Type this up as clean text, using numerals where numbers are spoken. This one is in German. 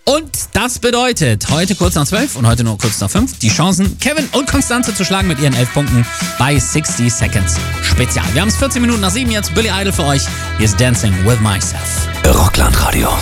Und das bedeutet, heute kurz nach 12 und heute nur kurz nach 5, die Chancen, Kevin und Konstanze zu schlagen mit ihren 11 Punkten bei 60 Seconds Spezial. Wir haben es 14 Minuten nach 7 jetzt. Billy Idol für euch. Hier ist Dancing with Myself. Rockland Radio.